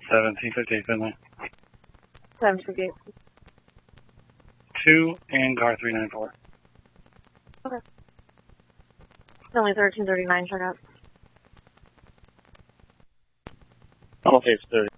1758 Finley. 1758. 2 and car 394. Okay. Only 1339, check out. Okay, it's 30.